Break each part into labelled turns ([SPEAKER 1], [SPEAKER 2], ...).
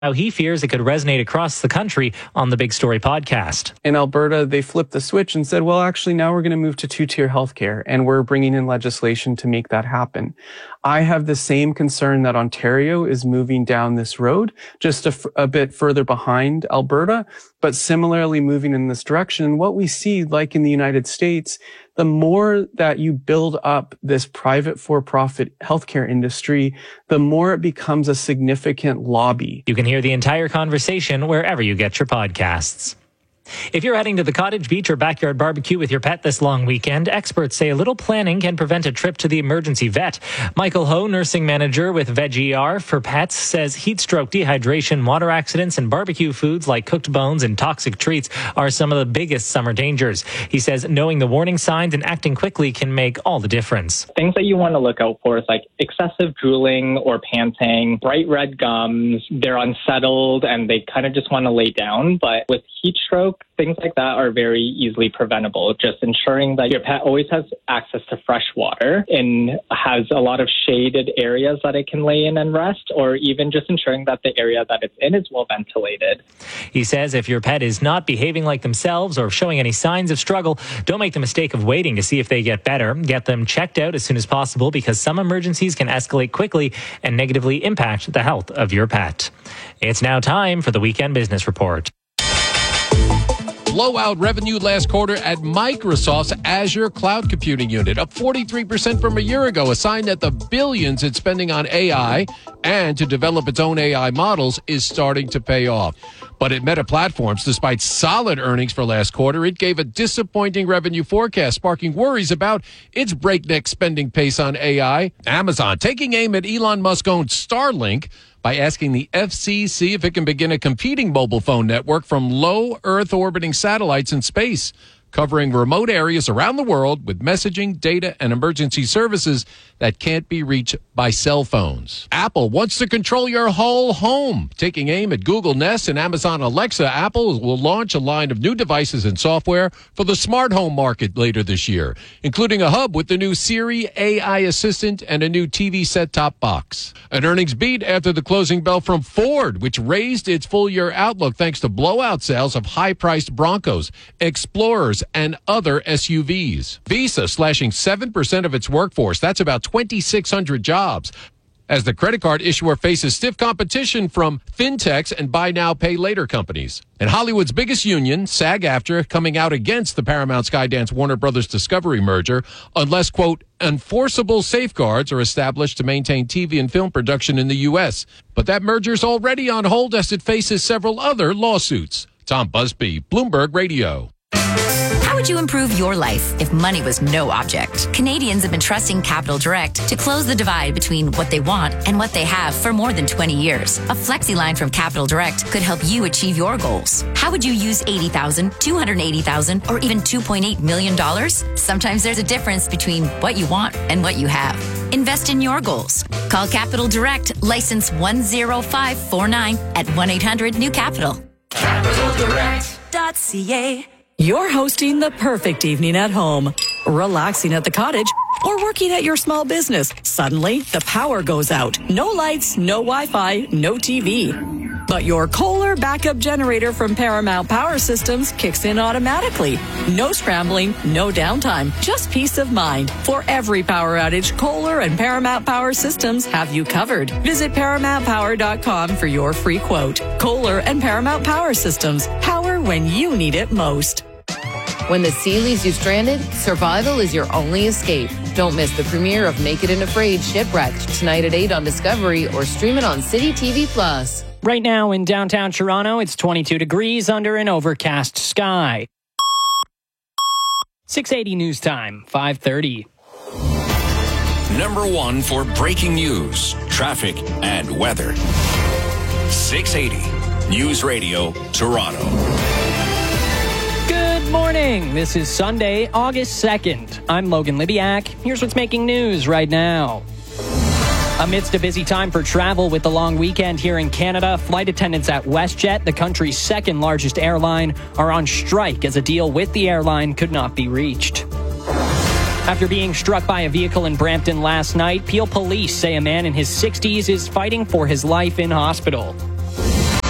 [SPEAKER 1] how he fears it could resonate across the country on the Big Story podcast.
[SPEAKER 2] In Alberta, they flipped the switch and said, well, actually, now we're going to move to two-tier healthcare, and we're bringing in legislation to make that happen. I have the same concern that Ontario is moving down this road, just a bit further behind Alberta, but similarly moving in this direction. And what we see, like in the United States, the more that you build up this private for-profit healthcare industry, the more it becomes a significant lobby.
[SPEAKER 1] You can hear the entire conversation wherever you get your podcasts. If you're heading to the cottage, beach, or backyard barbecue with your pet this long weekend, experts say a little planning can prevent a trip to the emergency vet. Michael Ho, nursing manager with VegER for Pets, says heat stroke, dehydration, water accidents, and barbecue foods like cooked bones and toxic treats are some of the biggest summer dangers. He says knowing the warning signs and acting quickly can make all the difference.
[SPEAKER 3] Things that you want to look out for is like excessive drooling or panting, bright red gums. They're unsettled and they kind of just want to lay down. But with heat stroke, things like that are very easily preventable. Just ensuring that your pet always has access to fresh water and has a lot of shaded areas that it can lay in and rest, or even just ensuring that the area that it's in is well ventilated.
[SPEAKER 1] He says if your pet is not behaving like themselves or showing any signs of struggle, don't make the mistake of waiting to see if they get better. Get them checked out as soon as possible because some emergencies can escalate quickly and negatively impact the health of your pet. It's now time for the Weekend Business Report.
[SPEAKER 4] Blowout revenue last quarter at Microsoft's Azure cloud computing unit, up 43% from a year ago, a sign that the billions it's spending on AI and to develop its own AI models is starting to pay off. But at Meta Platforms, despite solid earnings for last quarter, it gave a disappointing revenue forecast, sparking worries about its breakneck spending pace on AI. Amazon taking aim at Elon Musk-owned Starlink by asking the FCC if it can begin a competing mobile phone network from low Earth orbiting satellites in space, covering remote areas around the world with messaging, data, and emergency services that can't be reached by cell phones. Apple wants to control your whole home. Taking aim at Google Nest and Amazon Alexa, Apple will launch a line of new devices and software for the smart home market later this year, including a hub with the new Siri AI assistant and a new TV set-top box. An earnings beat after the closing bell from Ford, which raised its full-year outlook thanks to blowout sales of high-priced Broncos, Explorers, and other SUVs. Visa slashing 7% of its workforce. That's about 2,600 jobs, as the credit card issuer faces stiff competition from fintechs and buy now, pay later companies. And Hollywood's biggest union, SAG-AFTRA, coming out against the Paramount Skydance Warner Brothers Discovery merger unless, quote, enforceable safeguards are established to maintain TV and film production in the U.S. But that merger's already on hold as it faces several other lawsuits. Tom Busby, Bloomberg Radio.
[SPEAKER 5] How would you improve your life if money was no object? Canadians have been trusting Capital Direct to close the divide between what they want and what they have for more than 20 years. A flexi line from Capital Direct could help you achieve your goals. How would you use $80,000, $280,000, or even $2.8 million? Sometimes there's a difference between what you want and what you have. Invest in your goals. Call Capital Direct, license 10549 at 1-800-NEW-CAPITAL.
[SPEAKER 6] CapitalDirect.ca. You're hosting the perfect evening at home, relaxing at the cottage, or working at your small business. Suddenly, the power goes out. No lights, no Wi-Fi, no TV. But your Kohler backup generator from Paramount Power Systems kicks in automatically. No scrambling, no downtime, just peace of mind. For every power outage, Kohler and Paramount Power Systems have you covered. Visit ParamountPower.com for your free quote. Kohler and Paramount Power Systems. Power when you need it most.
[SPEAKER 7] When the sea leaves you stranded, survival is your only escape. Don't miss the premiere of Naked and Afraid Shipwrecked tonight at 8 on Discovery or stream it on City TV Plus.
[SPEAKER 8] Right now in downtown Toronto, it's 22 degrees under an overcast sky. 680 news time, 5:30.
[SPEAKER 9] Number one for breaking news, traffic, and weather. 680 News Radio, Toronto.
[SPEAKER 8] Good morning. This is Sunday, August 2nd. I'm Logan Libiak. Here's what's making news right now. Amidst a busy time for travel with the long weekend here in Canada, flight attendants at WestJet, the country's second largest airline, are on strike as a deal with the airline could not be reached. After being struck by a vehicle in Brampton last night, Peel police say a man in his 60s is fighting for his life in hospital.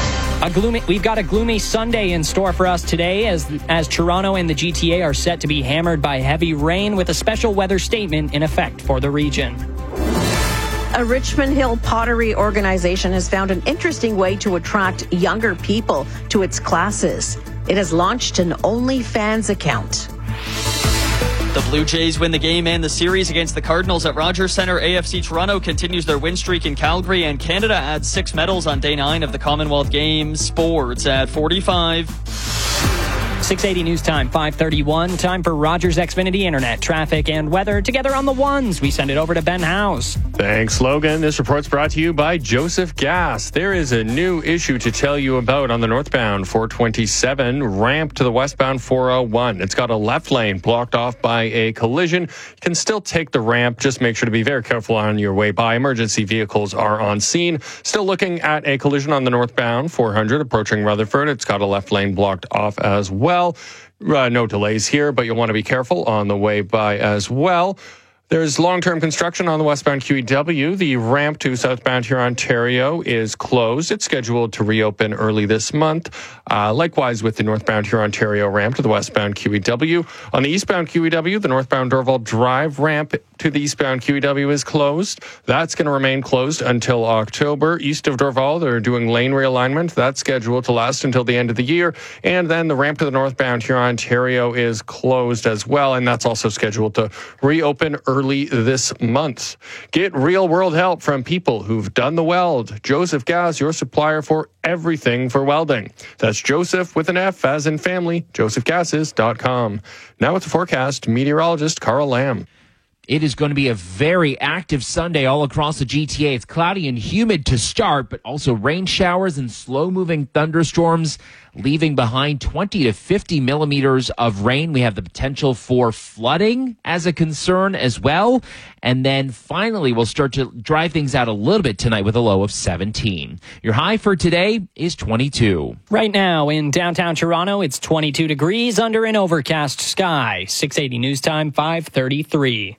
[SPEAKER 8] We've got a gloomy Sunday in store for us today as Toronto and the GTA are set to be hammered by heavy rain with a special weather statement in effect for the region.
[SPEAKER 10] A Richmond Hill pottery organization has found an interesting way to attract younger people to its classes. It has launched an OnlyFans account.
[SPEAKER 11] The Blue Jays win the game and the series against the Cardinals at Rogers Centre. AFC Toronto continues their win streak in Calgary, and Canada adds 6 medals on day 9 of the Commonwealth Games. Sports at 45.
[SPEAKER 8] 680 news time, 5:31. Time for Rogers Xfinity Internet, traffic, and weather. Together on the ones, we send it over to Ben House.
[SPEAKER 12] Thanks, Logan. This report's brought to you by Joseph Gas. There is a new issue to tell you about on the northbound 427 ramp to the westbound 401. It's got a left lane blocked off by a collision. You can still take the ramp. Just make sure to be very careful on your way by. Emergency vehicles are on scene. Still looking at a collision on the northbound 400 approaching Rutherford. It's got a left lane blocked off as well. No delays here, but you'll want to be careful on the way by as well. There's long-term construction on the westbound QEW. The ramp to southbound here, Ontario, is closed. It's scheduled to reopen early this month. Likewise with the northbound here, Ontario ramp to the westbound QEW. On the eastbound QEW, the northbound Dorval Drive ramp to the eastbound QEW is closed. That's going to remain closed until October. East of Dorval, they're doing lane realignment. That's scheduled to last until the end of the year. And then the ramp to the northbound here, Ontario, is closed as well. And that's also scheduled to reopen early this month. Get real-world help from people who've done the weld. Joseph Gas, your supplier for everything for welding. That's Joseph with an F as in family, josephgases.com. Now with the forecast, meteorologist Carl Lamb.
[SPEAKER 13] It is going to be a very active Sunday all across the GTA. It's cloudy and humid to start, but also rain showers and slow-moving thunderstorms, leaving behind 20 to 50 millimeters of rain. We have the potential for flooding as a concern as well. And then finally, we'll start to dry things out a little bit tonight with a low of 17. Your high for today is 22.
[SPEAKER 8] Right now in downtown Toronto, it's 22 degrees under an overcast sky. 680 news time, 5:33.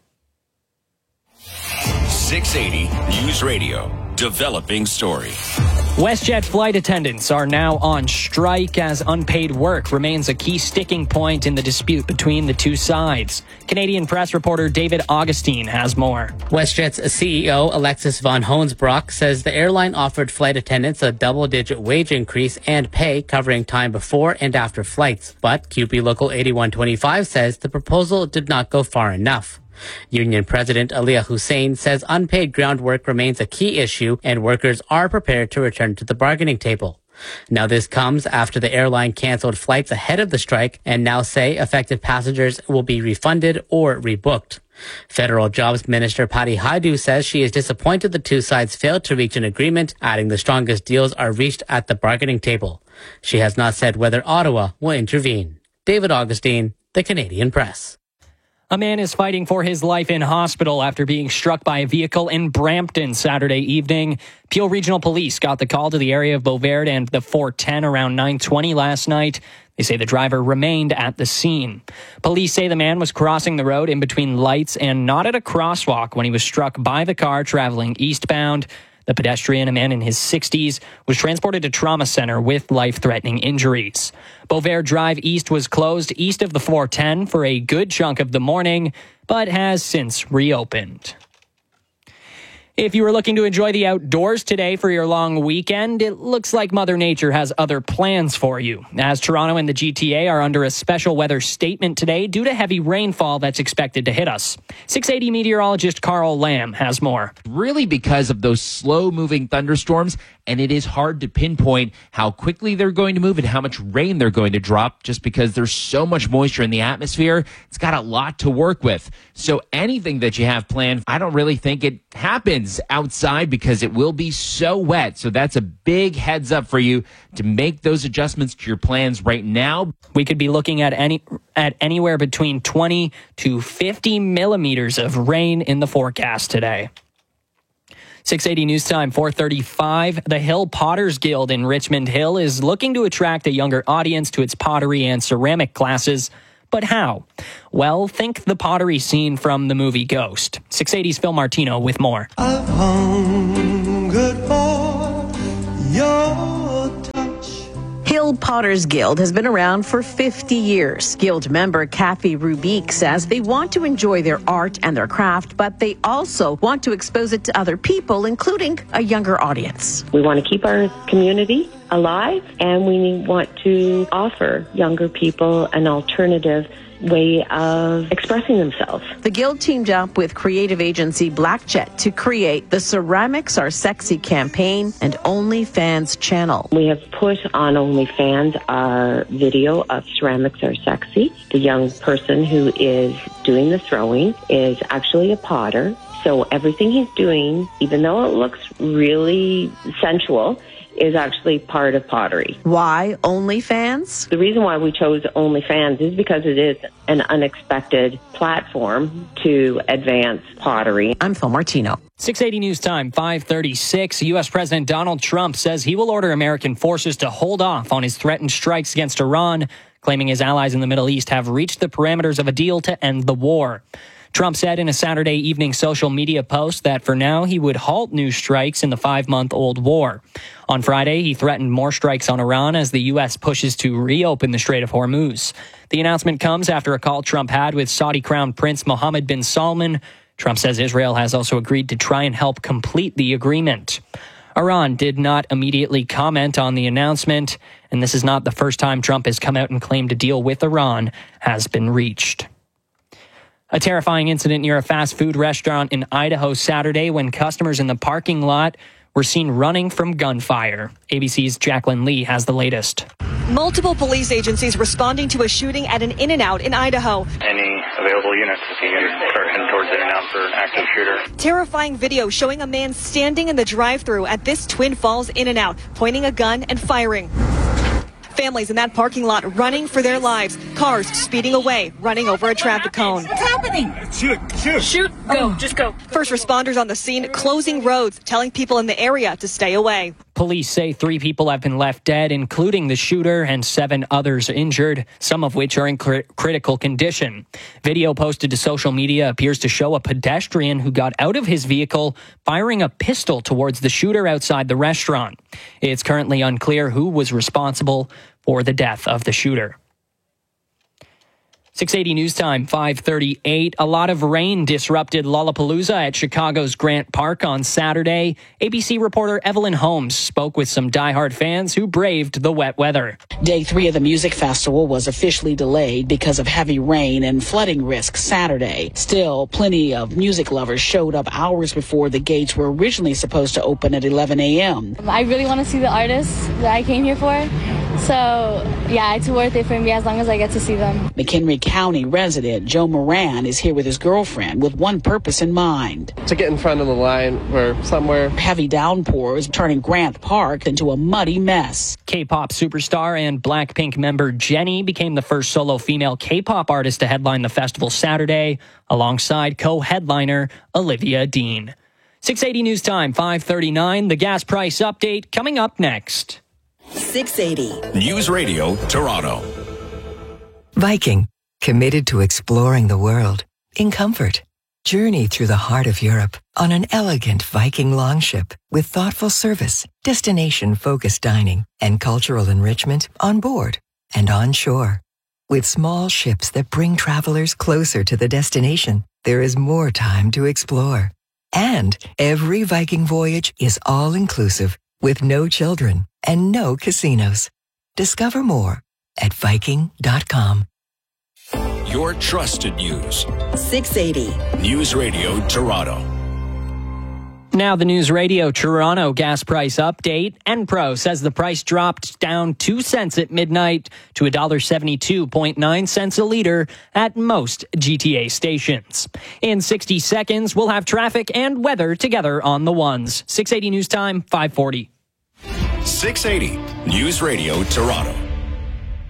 [SPEAKER 9] 680 News Radio. Developing story.
[SPEAKER 8] WestJet flight attendants are now on strike as unpaid work remains a key sticking point in the dispute between the two sides. Canadian press reporter David Augustine has more.
[SPEAKER 14] WestJet's CEO Alexis von Hoensbroek says the airline offered flight attendants a double-digit wage increase and pay covering time before and after flights. But QP Local 8125 says the proposal did not go far enough. Union President Aliyah Hussein says unpaid ground work remains a key issue and workers are prepared to return to the bargaining table. Now this comes after the airline canceled flights ahead of the strike and now say affected passengers will be refunded or rebooked. Federal Jobs Minister Patty Hajdu says she is disappointed the two sides failed to reach an agreement, adding the strongest deals are reached at the bargaining table. She has not said whether Ottawa will intervene. David Augustine, The Canadian Press.
[SPEAKER 8] A man is fighting for his life in hospital after being struck by a vehicle in Brampton Saturday evening. Peel Regional Police got the call to the area of Beauvert and the 410 around 9:20 last night. They say the driver remained at the scene. Police say the man was crossing the road in between lights and not at a crosswalk when he was struck by the car traveling eastbound. The pedestrian, a man in his 60s, was transported to trauma center with life-threatening injuries. Beauvert Drive East was closed east of the 410 for a good chunk of the morning, but has since reopened. If you were looking to enjoy the outdoors today for your long weekend, it looks like Mother Nature has other plans for you, as Toronto and the GTA are under a special weather statement today due to heavy rainfall that's expected to hit us. 680 meteorologist Carl Lamb has more.
[SPEAKER 13] Really because of those slow-moving thunderstorms, and it is hard to pinpoint how quickly they're going to move and how much rain they're going to drop just because there's so much moisture in the atmosphere. It's got a lot to work with. So anything that you have planned, I don't really think it happens outside because it will be so wet. So that's a big heads up for you to make those adjustments to your plans right now.
[SPEAKER 8] We could be looking at anywhere between 20 to 50 millimeters of rain in the forecast today. 680 news time, 4:35. The Hill Potters Guild in Richmond Hill is looking to attract a younger audience to its pottery and ceramic classes. But how? Well, think the pottery scene from the movie Ghost. 680's Phil Martino with more.
[SPEAKER 15] I've hungered for your touch.
[SPEAKER 10] Hill Potters Guild has been around for 50 years. Guild member Kathy Rubique says they want to enjoy their art and their craft, but they also want to expose it to other people, including a younger audience.
[SPEAKER 15] We want to keep our community alive, and we want to offer younger people an alternative way of expressing themselves.
[SPEAKER 10] The Guild teamed up with creative agency Blackjet to create the Ceramics Are Sexy campaign and OnlyFans channel.
[SPEAKER 15] We have put on OnlyFans our video of Ceramics Are Sexy. The young person who is doing the throwing is actually a potter. So everything he's doing, even though it looks really sensual, is actually part of pottery.
[SPEAKER 10] Why OnlyFans?
[SPEAKER 15] The reason why we chose OnlyFans is because it is an unexpected platform to advance pottery.
[SPEAKER 10] I'm Phil Martino.
[SPEAKER 8] 680 News Time, 5:36. U.S. President Donald Trump says he will order American forces to hold off on his threatened strikes against Iran, claiming his allies in the Middle East have reached the parameters of a deal to end the war. Trump said in a Saturday evening social media post that for now he would halt new strikes in the 5-month-old war. On Friday, he threatened more strikes on Iran as the U.S. pushes to reopen the Strait of Hormuz. The announcement comes after a call Trump had with Saudi Crown Prince Mohammed bin Salman. Trump says Israel has also agreed to try and help complete the agreement. Iran did not immediately comment on the announcement, and this is not the first time Trump has come out and claimed a deal with Iran has been reached. A terrifying incident near a fast food restaurant in Idaho Saturday when customers in the parking lot were seen running from gunfire. ABC's Jacqueline Lee has the latest.
[SPEAKER 16] Multiple police agencies responding to a shooting at an In-N-Out in Idaho.
[SPEAKER 17] Any available units if you can start heading towards In-N-Out for an active shooter.
[SPEAKER 16] Terrifying video showing a man standing in the drive-thru at this Twin Falls In-N-Out, pointing a gun and firing. Families in that parking lot running for their lives. Cars speeding away, running over a traffic cone.
[SPEAKER 18] What's happening? Shoot. Go. Just go.
[SPEAKER 16] First responders on the scene closing roads, telling people in the area to stay away.
[SPEAKER 8] Police say 3 people have been left dead, including the shooter, and 7 others injured, some of which are in critical condition. Video posted to social media appears to show a pedestrian who got out of his vehicle firing a pistol towards the shooter outside the restaurant. It's currently unclear who was responsible for the death of the shooter. 680 News Time, 5:38. A lot of rain disrupted Lollapalooza at Chicago's Grant Park on Saturday. ABC reporter Evelyn Holmes spoke with some diehard fans who braved the wet weather.
[SPEAKER 19] Day 3 of the music festival was officially delayed because of heavy rain and flooding risk Saturday. Still, plenty of music lovers showed up hours before the gates were originally supposed to open at 11 a.m.
[SPEAKER 20] I really want to see the artists that I came here for. So, yeah, it's worth it for me as long as I get to see them.
[SPEAKER 19] McHenry County resident Joe Moran is here with his girlfriend with one purpose in mind.
[SPEAKER 2] To get in front of the line or somewhere.
[SPEAKER 19] Heavy downpours turning Grant Park into a muddy mess.
[SPEAKER 8] K-pop superstar and Blackpink member Jennie became the first solo female K-pop artist to headline the festival Saturday, alongside co-headliner Olivia Dean. 680 News Time, 5:39. The gas price update coming up next.
[SPEAKER 21] 680
[SPEAKER 9] News Radio Toronto.
[SPEAKER 21] Viking, committed to exploring the world in comfort. Journey through the heart of Europe on an elegant Viking longship with thoughtful service, destination-focused dining, and cultural enrichment on board and on shore. With small ships that bring travelers closer to the destination, there is more time to explore. And every Viking voyage is all-inclusive with no children and no casinos. Discover more at Viking.com.
[SPEAKER 9] Your trusted news.
[SPEAKER 21] 680
[SPEAKER 9] News Radio Toronto.
[SPEAKER 8] Now the News Radio Toronto gas price update. Enpro says the price dropped down 2 cents at midnight to $1.72.9 a liter at most GTA stations. In 60 seconds, we'll have traffic and weather together on the ones. 680 News Time, 540.
[SPEAKER 9] 680 News Radio Toronto.